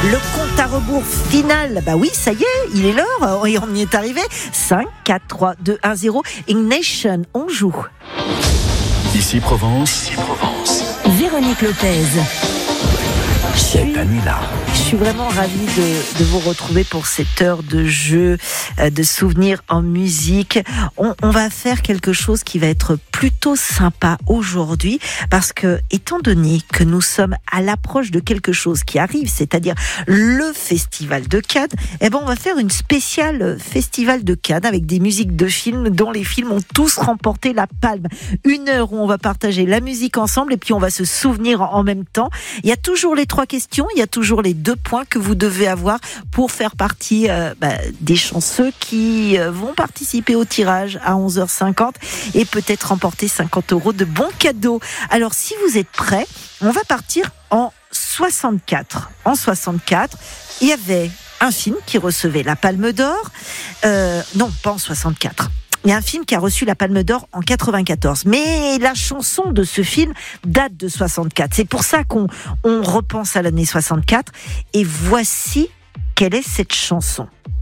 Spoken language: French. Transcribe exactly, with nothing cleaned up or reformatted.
Le compte à rebours final, bah oui, ça y est, il est l'heure, et on y est arrivé. cinq, quatre, trois, deux, un, zéro. Ignition, on joue. Ici Provence. Ici Provence. Véronique Lopez. Cette année-là. Je suis vraiment ravie de, de vous retrouver pour cette heure de jeu, de souvenirs en musique. On, on va faire quelque chose qui va être plutôt sympa aujourd'hui, parce que, étant donné que nous sommes à l'approche de quelque chose qui arrive, c'est-à-dire le Festival de Cannes, eh ben on va faire une spéciale Festival de Cannes avec des musiques de films dont les films ont tous remporté la palme. Une heure où on va partager la musique ensemble et puis on va se souvenir en même temps. Il y a toujours les trois questions, il y a toujours les deux points que vous devez avoir pour faire partie euh, bah, des chanceux qui euh, vont participer au tirage à onze heures cinquante et peut-être remporter cinquante euros de bons cadeaux. Alors si vous êtes prêts, on va partir en soixante-quatre. En soixante-quatre, il y avait un film qui recevait la Palme d'Or. Euh, non, pas en soixante-quatre. Il y a un film qui a reçu la Palme d'Or en quatre-vingt-quatorze. Mais la chanson de ce film date de soixante-quatre. C'est pour ça qu'on on repense à l'année soixante-quatre. Et voici quelle est cette chanson.